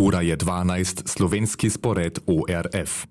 Ura je 12, slovenski spored ORF.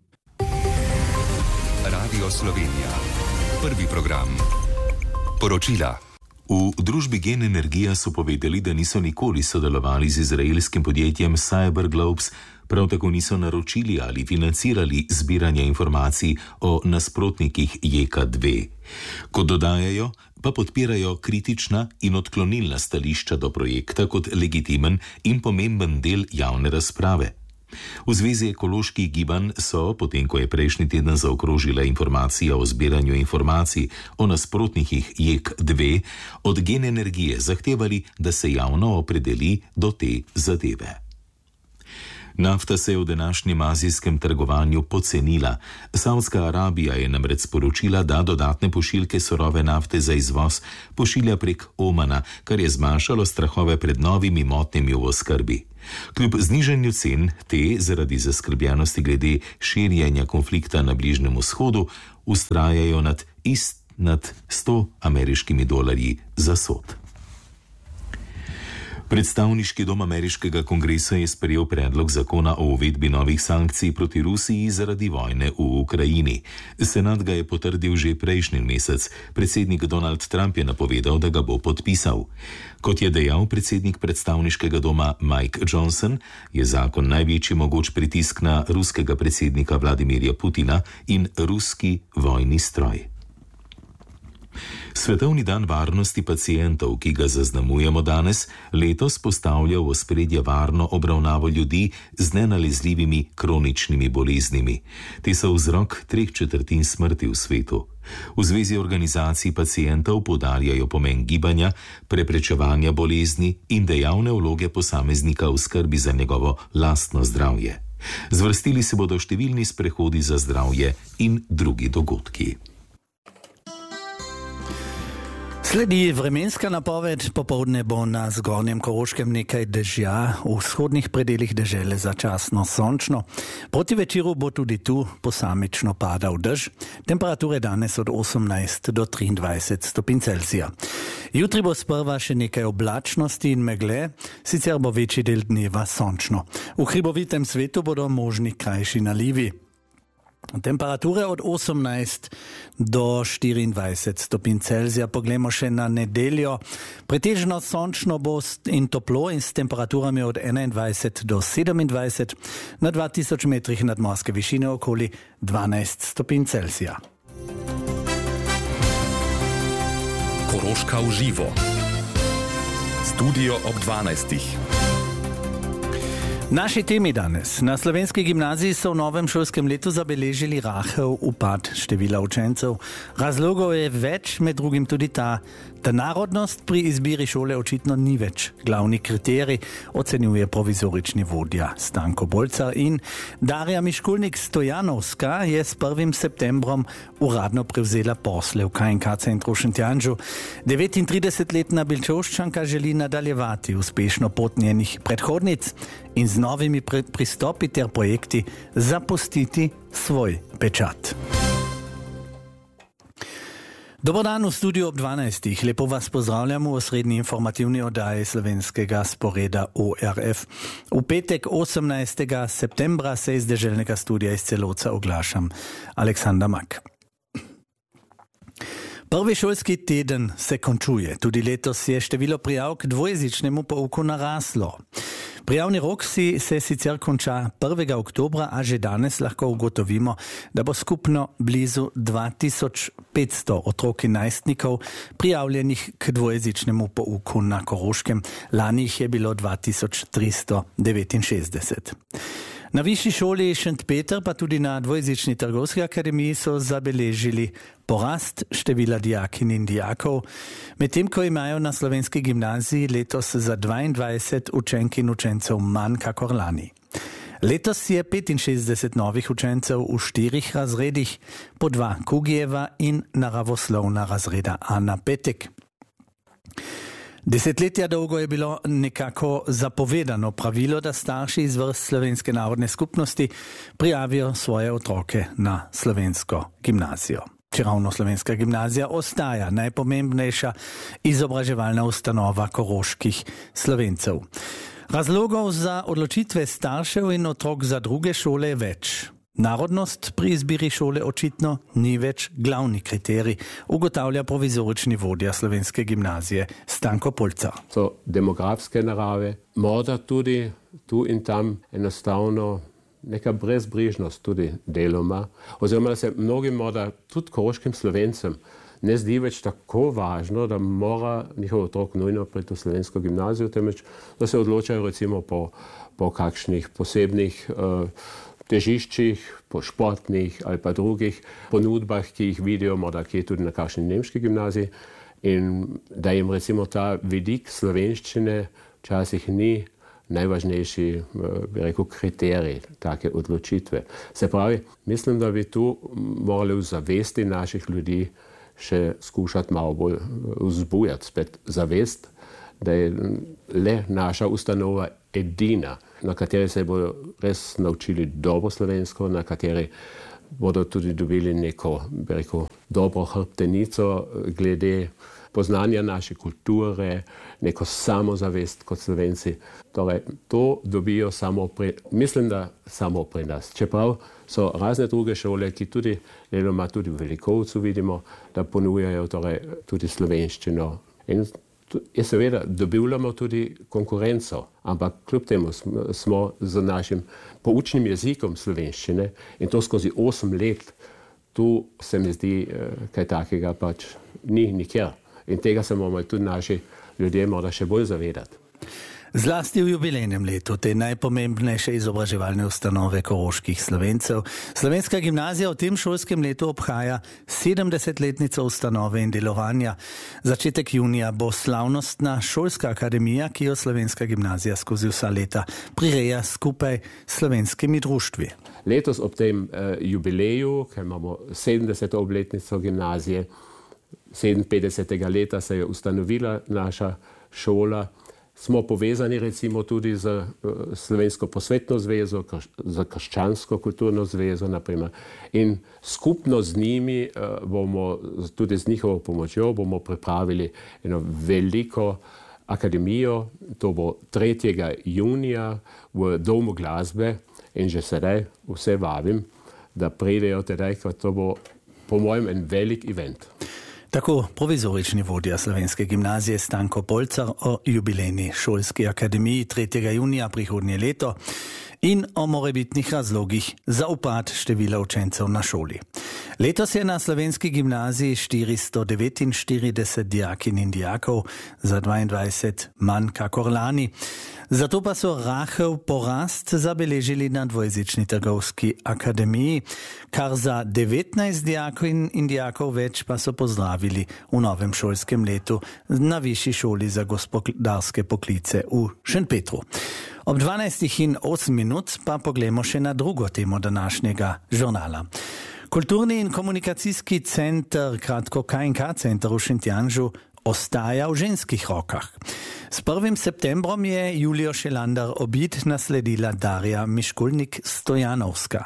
Radio Slovenija. Prvi program. Poročila. V družbi Gen Energija so povedali, da niso nikoli sodelovali z izraelskim podjetjem Cyberglobes, prav tako niso naročili ali financirali zbiranja informacij o nasprotnikih JK2. Kot dodajajo, pa podpirajo kritična in odklonilna stališča do projekta kot legitimen in pomemben del javne razprave. V Zvezi ekoloških gibanj so, potem ko je prejšnji teden zaokrožila informacija o zbiranju informacij o nasprotnikih JK2, od Gen Energije zahtevali, da se javno opredeli do te zadeve. Nafta se je v današnjem azijskem trgovanju pocenila. Saudska Arabija je namreč sporočila, da dodatne pošiljke surove nafte za izvoz pošilja prek Omana, kar je zmanjšalo strahove pred novimi motnjami v oskrbi. Kljub znižanju cen te zaradi zaskrbljenosti glede širjenja konflikta na Bližnjem vzhodu vztrajajo nad $100 ameriškimi za sod. Predstavniški dom ameriškega kongresa je sprejel predlog zakona o uvedbi novih sankcij proti Rusiji zaradi vojne v Ukrajini. Senat ga je potrdil že prejšnji mesec. Predsednik Donald Trump je napovedal, da ga bo podpisal. Kot je dejal predsednik predstavniškega doma Mike Johnson, je zakon največji mogoč pritisk na ruskega predsednika Vladimirja Putina in ruski vojni stroj. Svetovni dan varnosti pacientov, ki ga zaznamujemo danes, letos postavlja v ospredje varno obravnavo ljudi z nenalezljivimi kroničnimi boleznimi. Te so vzrok 3/4 smrti v svetu. V Zvezi organizacij pacientov poudarjajo pomen gibanja, preprečevanja bolezni in dejavne vloge posameznika v skrbi za njegovo lastno zdravje. Zvrstili se bodo številni sprehodi za zdravje in drugi dogodki. Sledi vremenska napoved, popoldne bo na zgornjem Koroškem nekaj dežja, v vzhodnih predelih dežele začasno sončno. Proti večeru bo tudi tu posamično padal dež, temperature danes od 18 do 23 stopinj Celzija. Jutri bo sprva še nekaj oblačnosti in megle, sicer bo večji del dneva sončno. V hribovitem svetu bodo možni krajši nalivi. Temperature od 18 do 24 stopinj Celzija. Poglejmo še na nedeljo. Pretežno sončno bo in toplo in s temperaturami od 21 do 27, na 2000 metrih nadmorske višine okoli 12 stopinj Celzija. Koroška v živo. Studio ob 12. Naši temi danes. Na Slovenski gimnaziji so v novem šolskem letu zabeležili rahel upad števila učencev. Razlogov je več, med drugim tudi ta narodnost pri izbiri šole očitno ni več glavni kriterij, ocenjuje provizorični vodja Stanko Bolcar, in Darja Miškulnik Stojanovska je s 1. septembrom uradno prevzela posle v KNK centru v Šentjanžu. 39-letna Bilčovščanka želi nadaljevati uspešno pot njenih predhodnic in z novimi pristopi ter projekti zapustiti svoj pečat. Dobar dan v studiu ob 12. Lepo vas pozdravljamo v osrednji informativni oddaji slovenskega sporeda ORF. V petek 18. septembra se iz deželnega studia iz Celovca oglašam Aleksandar Mak. Prvi šolski teden se končuje. Tudi letos je število prijav k dvojezičnemu pouku naraslo. Prijavni rok se sicer konča 1. oktobra, a že danes lahko ugotovimo, da bo skupno blizu 2500 otrok in najstnikov prijavljenih k dvojezičnemu pouku na Koroškem. Lani jih je bilo 2369. Na Višji šoli Šentpeter pa tudi na dvojezični trgovski akademiji so zabeležili porast števila dijakinj in dijakov, medtem ko imajo na Slovenski gimnaziji letos za 22 učenk in učencev manj kakor lani. Letos je 65 novih učencev v 4 razredih, po 2 Kugijeva in naravoslovna razreda Ana Petek. Desetletja dolgo je bilo nekako zapovedano pravilo, da starši iz vrst slovenske narodne skupnosti prijavijo svoje otroke na slovensko gimnazijo. Čeravno Slovenska gimnazija ostaja najpomembnejša izobraževalna ustanova koroških Slovencev. Razlogov za odločitve staršev in otrok za druge šole je več. Narodnost pri izbiri šole očitno ni več glavni kriterij, ugotavlja provizorični vodja Slovenske gimnazije Stanko Polcar. So demografske narave, morda tudi tu in tam enostavno neka brezbrižnost tudi deloma, oziroma da se mnogim morda tudi koroškim Slovencem ne zdi več tako važno, da mora njihov otrok nujno priti v Slovensko gimnazijo, temveč da se odločajo recimo po kakšnih posebnih težiščih, po športnih ali pa drugih ponudbah, ki jih vidijo morda kje tudi na kakšni nemški gimnaziji, in da jim recimo ta vidik slovenščine včasih ni najvažnejši, bi rekel, kriterij take odločitve. Se pravi, mislim, da bi tu morali v zavesti naših ljudi še skušati malo bolj vzbujati spet zavest, da je le naša ustanova edina, na kateri se bodo res naučili dobro slovensko, na kateri bodo tudi dobili neko, bi rekel, dobro hrbtenico glede poznanja naše kulture, neko samozavest kot Slovenci. Torej, to dobijo mislim, da samo pri nas. Čeprav so razne druge šole, ki tudi deloma tudi v Velikovcu vidimo, da ponujajo torej tudi slovenščino. In seveda dobivamo tudi konkurenco, ampak kljub temu smo z našim poučnim jezikom slovenščine in to skozi 8 let, tu se mi zdi kaj takega pač ni nikjer. In tega se moramo tudi naši ljudje morda še bolj zavedati. Zlasti v jubilejnem letu te najpomembnejše izobraževalne ustanove koroških Slovencev. Slovenska gimnazija v tem šolskem letu obhaja 70-letnico ustanove in delovanja. Začetek junija bo slavnostna šolska akademija, ki jo Slovenska gimnazija skozi vsa leta prireja skupaj s slovenskimi društvi. Letos ob tem jubileju, ker imamo 70. obletnico gimnazije, 57. leta se je ustanovila naša šola, smo povezani recimo tudi z Slovensko prosvetno zvezo, z Krščansko kulturno zvezo naprimer. In skupno z njimi bomo, tudi z njihovo pomočjo, bomo pripravili eno veliko akademijo. To bo 3. junija v Domu glasbe in že sedaj vse vabim, da pridejo tedaj, ker to bo po mojem en velik event. Tako provizorični vodja Slovenske gimnazije Stanko Polcar o jubilejni šolski akademiji 3. junija prihodnje leto in o morebitnih razlogih za upad števila učencev na šoli. Letos je na Slovenski gimnaziji 449 dijakinj in dijakov, za 22 manj kakor lani. Zato pa so rahel porast zabeležili na dvojezični trgovski akademiji, kar za 19 dijakinj in dijakov več pa so pozdravili v novem šolskem letu na Višji šoli za gospodarske poklice v Šentpetru. Ob 12:08 pa poglejmo še na drugo temo današnjega žurnala. Kulturni in komunikacijski center, kratko KNK center v Šentjanžu, ostaja v ženskih rokah. S 1. septembrom je Julijo Šelandar obid nasledila Darja Miškulnik-Stojanovska.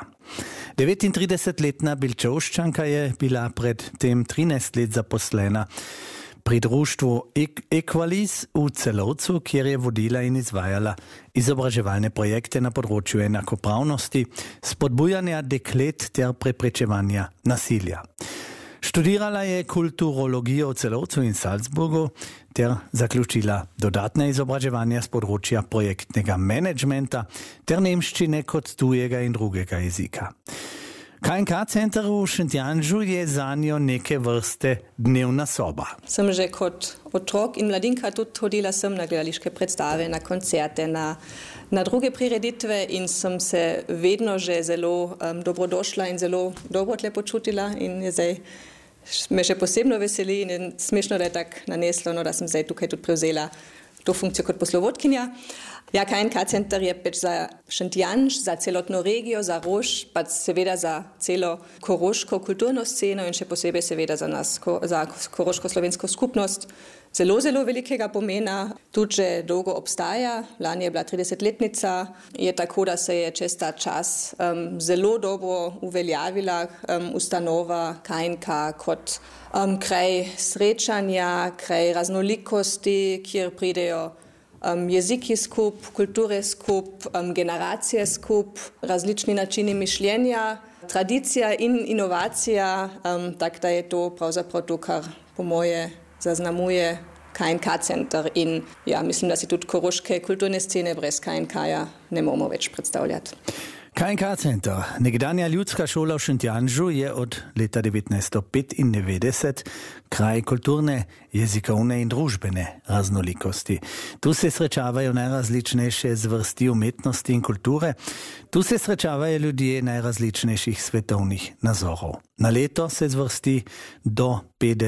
39-letna Bilčevščanka je bila pred tem 13 let zaposlena pri društvu Equalis v Celovcu, kjer je vodila in izvajala izobraževalne projekte na področju enakopravnosti, spodbujanja deklet ter preprečevanja nasilja. Študirala je kulturologijo v Celovcu in Salzburgu ter zaključila dodatne izobraževanja z področja projektnega menedžmenta ter nemščine kot tujega in drugega jezika. KNK center v Šentjanžu je zanjo neke vrste dnevna soba. Sem že kot otrok in mladinka tudi hodila sem na gledališke predstave, na koncerte, na druge prireditve in sem se vedno že zelo dobrodošla in zelo dobro tle počutila in je zdaj me še posebno veseli in je smešno, da je tako naneslo, da sem zdaj tukaj tudi prevzela to funkcijo kot poslovodkinja. Ja, KNK center je pač za Šentjanž, za celotno regijo, za Rož, pa seveda za celo koroško kulturno sceno in še posebej seveda za nas, za koroško-slovensko skupnost. Zelo, zelo velikega pomena, tudi že dolgo obstaja. Lani je bila 30-letnica, je tako, da se je čez ta čas zelo dobro uveljavila ustanova KNK kot kraj srečanja, kraj raznolikosti, kjer pridejo jeziki skup, kulture skup, generacije skup, različni načini mišljenja, tradicija in inovacija, tako da je to pravzaprav to, kar po moje zaznamuje KNK center in ja, mislim, da si tudi koroške kulturne scene brez KNK-ja ne moramo več predstavljati. KNK center, nekdanja ljudska šola v Šentjanžu, je od leta 1995 kraj kulturne, jezikovne in družbene raznolikosti. Tu se srečavajo najrazličnejše zvrsti umetnosti in kulture, tu se srečavajo ljudje najrazličnejših svetovnih nazorov. Na leto se zvrsti do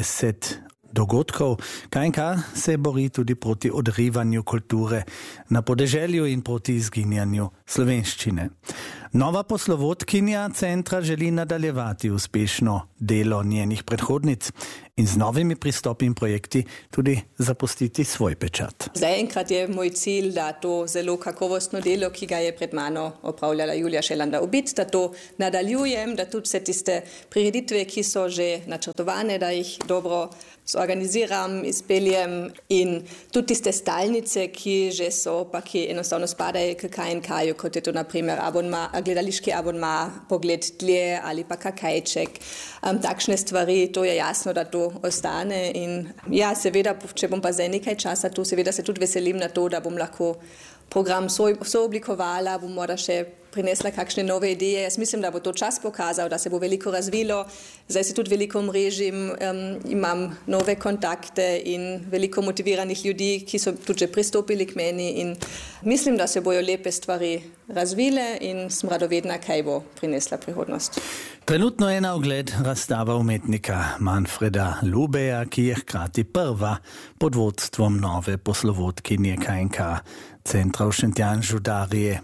50 dogodkov. KNK se bori tudi proti odrivanju kulture na podeželju in proti izginjanju slovenščine. Nova poslovodkinja centra želi nadaljevati uspešno delo njenih predhodnic in z novimi pristopi in projekti tudi zapustiti svoj pečat. Zaenkrat je moj cilj, da to zelo kakovostno delo, ki ga je pred mano opravljala Julija Šelanda-Ubit, da to nadaljujem, da tudi vse tiste prireditve, ki so že načrtovane, da jih dobro zorganiziram, izpeljem in tudi tiste stalnice, ki že so, pa ki enostavno spadajo k KNK-ju, kot je to naprimer gledališki abonma, pogled dlje ali pa kakajček, takšne stvari, to je jasno, da to ostane in ja, seveda, če bom pa zdaj nekaj časa tu, seveda se tudi veselim na to, da bom lahko program sooblikovala, bom morda še prinesla kakšne nove ideje. Jaz mislim, da bo to čas pokazal, da se bo veliko razvilo. Zdaj se tudi veliko mrežim, imam nove kontakte in veliko motiviranih ljudi, ki so tudi že pristopili k meni in mislim, da se bojo lepe stvari razvile in sem radovedna, kaj bo prinesla prihodnost. Trenutno je na ogled razstava umetnika Manfreda Lubeja, ki je hkrati prva pod vodstvom nove poslovodkinje KNK centra v Šentjanžu Darije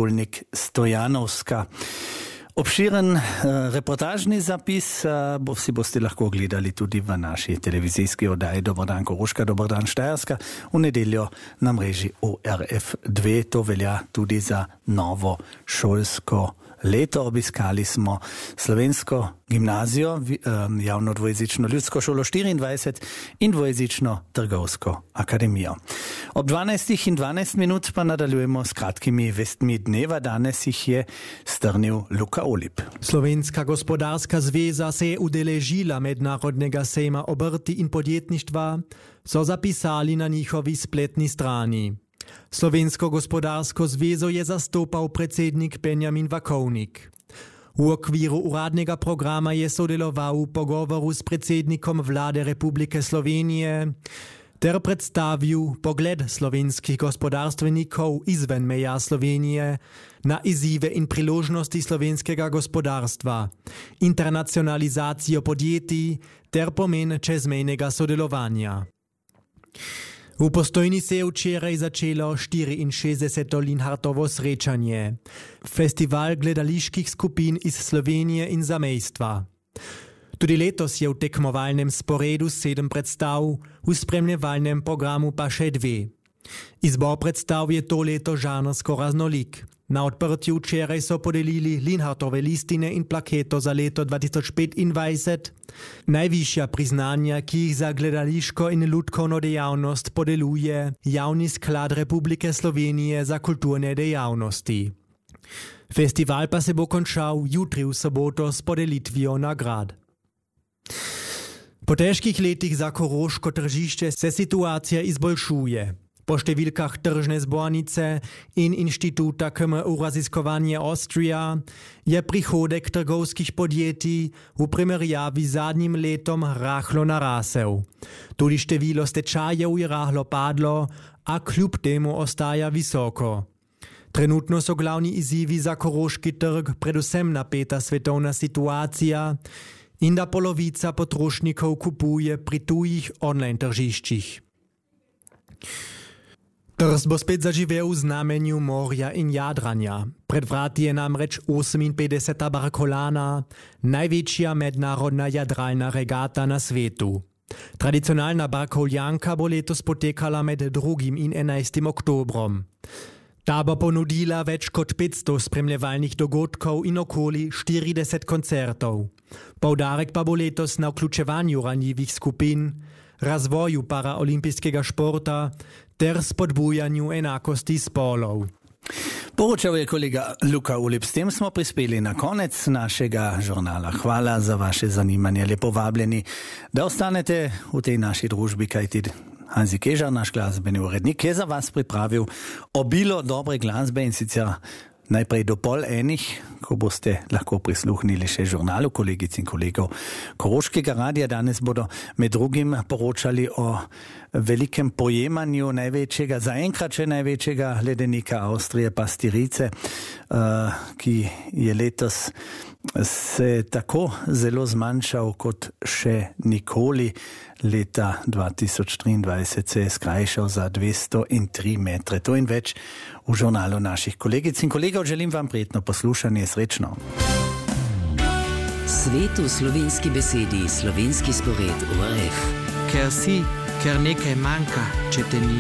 Miškolnik-Stojanovska. Obširen reportažni zapis si boste lahko gledali tudi v naši televizijski oddaji Dober dan Koroška, Dober dan Štajerska v nedeljo na mreži ORF2. To velja tudi za novo šolsko leto. Obiskali smo slovensko gimnazijo, javno dvojezično ljudsko šolo 24 in dvojezično trgovsko akademijo. Ob 12:12 pa nadaljujemo s kratkimi vestmi dneva. Danes jih je strnil Luka Olip. Slovenska gospodarska zveza se je udeležila mednarodnega sejma obrti in podjetništva, so zapisali na njihovi spletni strani. Slovensko gospodarsko zvezo je zastopal predsednik Benjamin Vakovnik. V okviru uradnega programa je sodeloval v pogovoru s predsednikom vlade Republike Slovenije ter predstavil pogled slovenskih gospodarstvenikov izven meja Slovenije na izzive in priložnosti slovenskega gospodarstva, internacionalizacijo podjetij ter pomen čezmejnega sodelovanja. V Postojni se je včeraj začelo 64. Linhartovo srečanje, festival gledaliških skupin iz Slovenije in zamejstva. Tudi letos je v tekmovalnem sporedu 7 predstav, v spremljevalnem programu pa še 2. Izbor predstav je to leto žanrsko raznolik. Na odprtju včeraj so podelili Linhartove listine in plaketo za leto 2025, najvišja priznanja, ki jih za gledališko in lutkovno dejavnost podeluje Javni sklad Republike Slovenije za kulturne dejavnosti. Festival pa se bo končal jutri v soboto s podelitvijo nagrad. Po težkih letih za koroško tržišče se situacija izboljšuje. Po številkah tržne zbornice in inštituta KMU Raziskovanje Austria je prihodek trgovskih podjetij v primerjavi z zadnjim letom rahlo narasel. Tudi število stečajev je rahlo padlo, a kljub temu ostaja visoko. Trenutno so glavni izzivi za koroški trg predvsem napeta svetovna situacija in da polovica potrošnikov kupuje pri tujih online tržiščih. Trst bo spet zaživel v znamenju morja in jadranja. Pred vrati je namreč 58. Barkolana, največja mednarodna jadralna regata na svetu. Tradicionalna barkoljanka bo letos potekala med 2. in 11. oktobrom. Ta bo ponudila več kot 500 spremljevalnih dogodkov in okoli 40 koncertov. Poudarek pa bo letos na vključevanju ranljivih skupin, razvoju paraolimpijskega športa ter spodbujanju enakosti spolov. Poročal je kolega Luka Ulep. S tem smo prispeli na konec našega žurnala. Hvala za vaše zanimanje. Lepo vabljeni, da ostanete v tej naši družbi, kajti Hanzi Kežar, naš glasbeni urednik, je za vas pripravil obilo dobre glasbe in sicer najprej do 12:30, ko boste lahko prisluhnili še žurnalu kolegic in kolegov Koroškega radia. Danes bodo med drugim poročali o velikem pojemanju največjega, zaenkrat še največjega ledenika Avstrije, pastirice, ki je letos se tako zelo zmanjšal kot še nikoli. Leta 2023 se je skrajšal za 203 metre. To in več v žurnalu naših kolegic in kolegov. Želim vam prijetno poslušanje. Srečno. Svet v slovenski besedi, slovenski spored ORF. Ker si, ker nekaj manjka, če te ni.